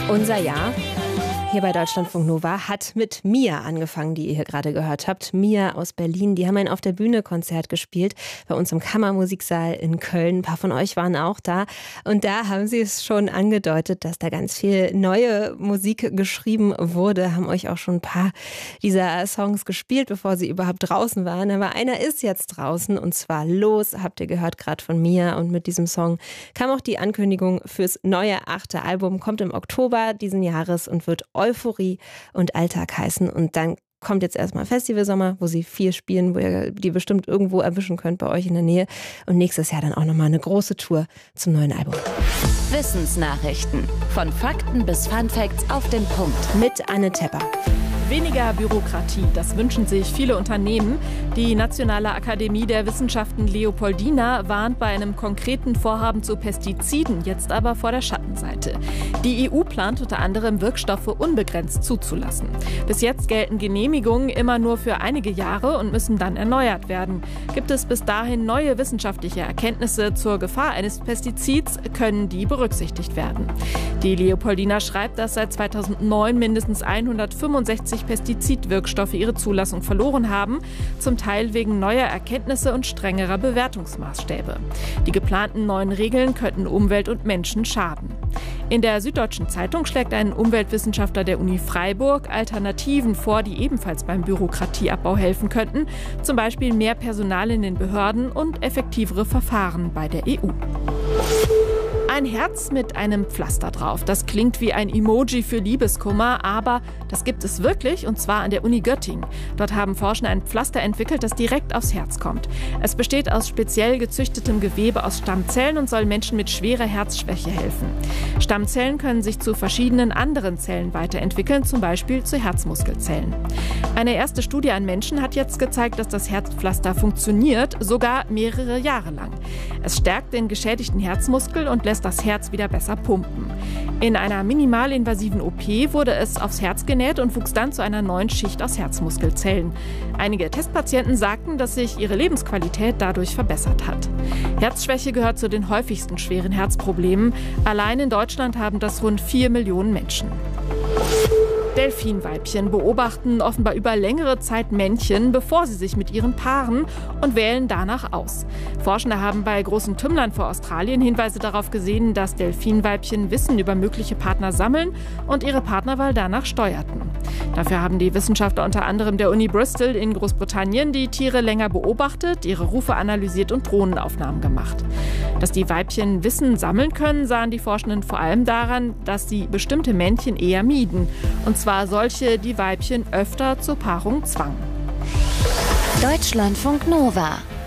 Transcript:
Unser Jahr hier bei Deutschlandfunk Nova hat mit Mia angefangen, die ihr hier gerade gehört habt. Mia aus Berlin, die haben ein Auf der Bühne Konzert gespielt bei uns im Kammermusiksaal in Köln. Ein paar von euch waren auch da und da haben sie es schon angedeutet, dass da ganz viel neue Musik geschrieben wurde, haben euch auch schon ein paar dieser Songs gespielt, bevor sie überhaupt draußen waren. Aber einer ist jetzt draußen und zwar Los, habt ihr gehört gerade von Mia, und mit diesem Song kam auch die Ankündigung fürs neue 8. Album, kommt im Oktober diesen Jahres und wird Euphorie und Alltag heißen. Und dann kommt jetzt erstmal Festivalsommer, wo sie viel spielen, wo ihr die bestimmt irgendwo erwischen könnt bei euch in der Nähe. Und nächstes Jahr dann auch nochmal eine große Tour zum neuen Album. Wissensnachrichten. Von Fakten bis Funfacts auf den Punkt. Mit Anne Tepper. Weniger Bürokratie, das wünschen sich viele Unternehmen. Die Nationale Akademie der Wissenschaften Leopoldina warnt bei einem konkreten Vorhaben zu Pestiziden jetzt aber vor der Schattenseite. Die EU plant unter anderem, Wirkstoffe unbegrenzt zuzulassen. Bis jetzt gelten Genehmigungen immer nur für einige Jahre und müssen dann erneuert werden. Gibt es bis dahin neue wissenschaftliche Erkenntnisse zur Gefahr eines Pestizids, können die berücksichtigt werden. Die Leopoldina schreibt, dass seit 2009 mindestens 165 Pestizidwirkstoffe ihre Zulassung verloren haben, zum Teil wegen neuer Erkenntnisse und strengerer Bewertungsmaßstäbe. Die geplanten neuen Regeln könnten Umwelt und Menschen schaden. In der Süddeutschen Zeitung schlägt ein Umweltwissenschaftler der Uni Freiburg Alternativen vor, die ebenfalls beim Bürokratieabbau helfen könnten, zum Beispiel mehr Personal in den Behörden und effektivere Verfahren bei der EU. Ein Herz mit einem Pflaster drauf. Das klingt wie ein Emoji für Liebeskummer, aber das gibt es wirklich, und zwar an der Uni Göttingen. Dort haben Forschende ein Pflaster entwickelt, das direkt aufs Herz kommt. Es besteht aus speziell gezüchtetem Gewebe aus Stammzellen und soll Menschen mit schwerer Herzschwäche helfen. Stammzellen können sich zu verschiedenen anderen Zellen weiterentwickeln, zum Beispiel zu Herzmuskelzellen. Eine erste Studie an Menschen hat jetzt gezeigt, dass das Herzpflaster funktioniert, sogar mehrere Jahre lang. Es stärkt den geschädigten Herzmuskel und lässt das Herz wieder besser pumpen. In einer minimalinvasiven OP wurde es aufs Herz genäht und wuchs dann zu einer neuen Schicht aus Herzmuskelzellen. Einige Testpatienten sagten, dass sich ihre Lebensqualität dadurch verbessert hat. Herzschwäche gehört zu den häufigsten schweren Herzproblemen. Allein in Deutschland haben das rund 4 Millionen Menschen. Delfinweibchen beobachten offenbar über längere Zeit Männchen, bevor sie sich mit ihren paaren, und wählen danach aus. Forschende haben bei großen Tümmlern vor Australien Hinweise darauf gesehen, dass Delfinweibchen Wissen über mögliche Partner sammeln und ihre Partnerwahl danach steuerten. Dafür haben die Wissenschaftler unter anderem der Uni Bristol in Großbritannien die Tiere länger beobachtet, ihre Rufe analysiert und Drohnenaufnahmen gemacht. Dass die Weibchen Wissen sammeln können, sahen die Forschenden vor allem daran, dass sie bestimmte Männchen eher mieden. Und zwar solche, die Weibchen öfter zur Paarung zwangen. Deutschlandfunk Nova